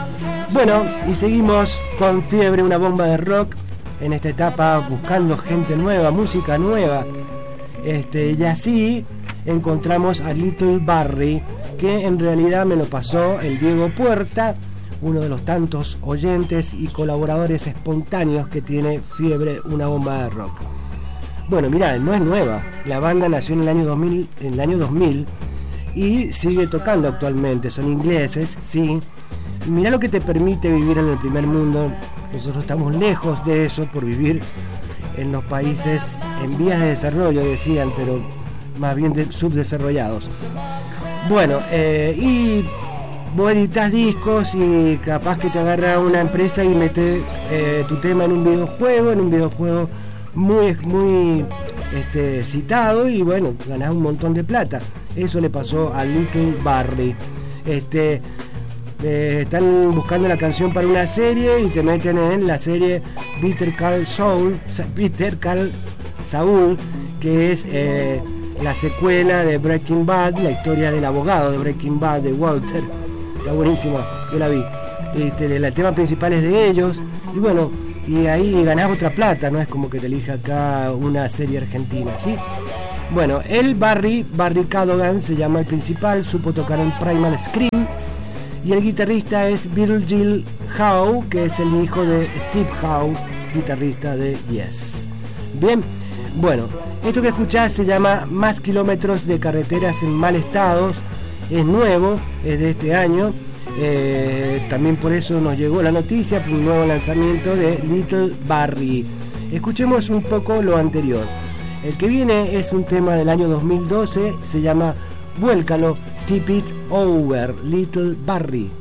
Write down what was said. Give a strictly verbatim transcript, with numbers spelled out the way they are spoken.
Bueno, y seguimos con Fiebre, una bomba de rock, en esta etapa buscando gente nueva, música nueva. Este, y así encontramos a Little Barrie, que en realidad me lo pasó el Diego Puerta, uno de los tantos oyentes y colaboradores espontáneos que tiene Fiebre, una bomba de rock. Bueno, mirá, no es nueva. La banda nació en el año dos mil, en el año dos mil y sigue tocando actualmente. Son ingleses, sí. Y mirá lo que te permite vivir en el primer mundo. Nosotros estamos lejos de eso por vivir en los países en vías de desarrollo, decían, pero más bien de subdesarrollados. Bueno, eh, y vos editás discos y capaz que te agarra una empresa y mete eh, tu tema en un videojuego, en un videojuego muy, muy este, citado, y bueno, ganás un montón de plata. Eso le pasó a Little Barrie. Este, eh, están buscando la canción para una serie y te meten en la serie Better Call Saul, Better Call Saul, que es eh, la secuela de Breaking Bad, la historia del abogado de Breaking Bad, de Walter. Está buenísima, yo la vi. Este, el tema principal es de ellos, y bueno, y ahí ganás otra plata, no es como que te elija acá una serie argentina, ¿sí? Bueno, el Barry, Barry Cadogan se llama el principal, supo tocar en Primal Scream, y el guitarrista es Virgil Howe, que es el hijo de Steve Howe, guitarrista de Yes. Bien, bueno, esto que escuchás se llama Más kilómetros de carreteras en mal estado, es nuevo, es de este año. Eh, también por eso nos llegó la noticia, por un nuevo lanzamiento de Little Barrie. Escuchemos un poco lo anterior. El que viene es un tema del año dos mil doce, se llama Vuélcalo, Tip It Over, Little Barrie.